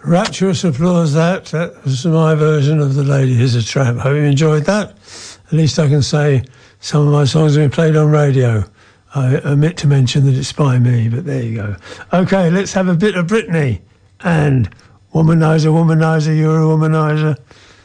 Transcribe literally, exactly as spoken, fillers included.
Rapturous applause, that. That was my version of The Lady Is a Tramp. Hope you enjoyed that. At least I can say some of my songs have been played on radio. I omit to mention that it's by me, but there you go. Okay, let's have a bit of Britney and Womanizer, Womanizer, You're a Womanizer.